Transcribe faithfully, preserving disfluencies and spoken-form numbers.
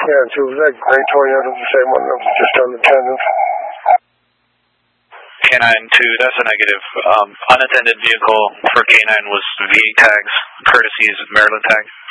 Yeah, two of that gray Toyota, the same one that was just unattended. K nine two, that's a negative. Um, unattended vehicle for K nine was V eight tags, courtesy is Maryland tag.